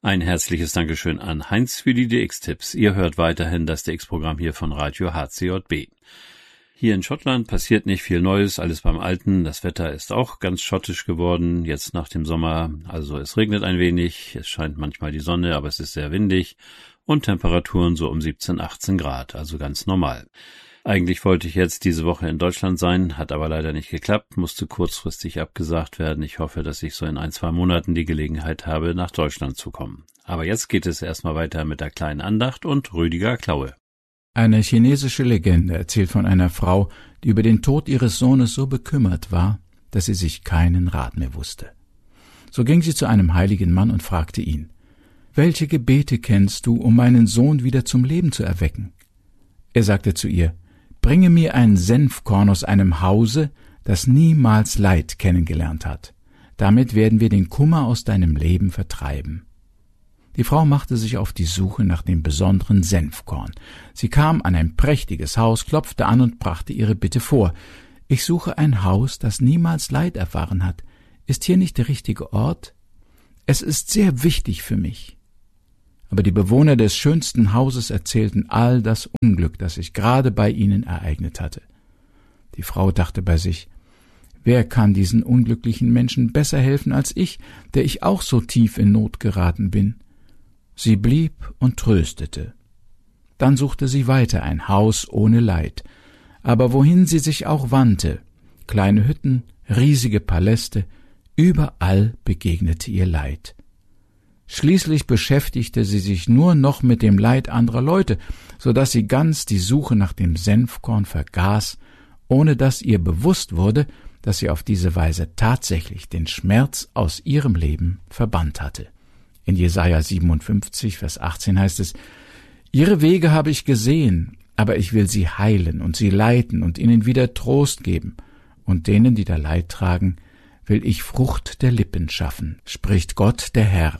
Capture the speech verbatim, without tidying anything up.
Ein herzliches Dankeschön an Heinz für die D X-Tipps. Ihr hört weiterhin das D X-Programm hier von Radio H C J B. Hier in Schottland passiert nicht viel Neues, alles beim Alten. Das Wetter ist auch ganz schottisch geworden, jetzt nach dem Sommer. Also es regnet ein wenig, es scheint manchmal die Sonne, aber es ist sehr windig und Temperaturen so um siebzehn, achtzehn Grad, also ganz normal. Eigentlich wollte ich jetzt diese Woche in Deutschland sein, hat aber leider nicht geklappt, musste kurzfristig abgesagt werden. Ich hoffe, dass ich so in ein, zwei Monaten die Gelegenheit habe, nach Deutschland zu kommen. Aber jetzt geht es erstmal weiter mit der kleinen Andacht und Rüdiger Klaue. Eine chinesische Legende erzählt von einer Frau, die über den Tod ihres Sohnes so bekümmert war, dass sie sich keinen Rat mehr wusste. So ging sie zu einem heiligen Mann und fragte ihn: »Welche Gebete kennst du, um meinen Sohn wieder zum Leben zu erwecken?« Er sagte zu ihr: »Bringe mir ein Senfkorn aus einem Hause, das niemals Leid kennengelernt hat. Damit werden wir den Kummer aus deinem Leben vertreiben.« Die Frau machte sich auf die Suche nach dem besonderen Senfkorn. Sie kam an ein prächtiges Haus, klopfte an und brachte ihre Bitte vor. »Ich suche ein Haus, das niemals Leid erfahren hat. Ist hier nicht der richtige Ort? Es ist sehr wichtig für mich.« Aber die Bewohner des schönsten Hauses erzählten all das Unglück, das sich gerade bei ihnen ereignet hatte. Die Frau dachte bei sich: Wer kann diesen unglücklichen Menschen besser helfen als ich, der ich auch so tief in Not geraten bin? Sie blieb und tröstete. Dann suchte sie weiter ein Haus ohne Leid. Aber wohin sie sich auch wandte, kleine Hütten, riesige Paläste, überall begegnete ihr Leid. Schließlich beschäftigte sie sich nur noch mit dem Leid anderer Leute, so dass sie ganz die Suche nach dem Senfkorn vergaß, ohne dass ihr bewusst wurde, dass sie auf diese Weise tatsächlich den Schmerz aus ihrem Leben verbannt hatte. In Jesaja siebenundfünfzig, Vers achtzehn heißt es: »Ihre Wege habe ich gesehen, aber ich will sie heilen und sie leiten und ihnen wieder Trost geben. Und denen, die da Leid tragen, will ich Frucht der Lippen schaffen, spricht Gott der Herr.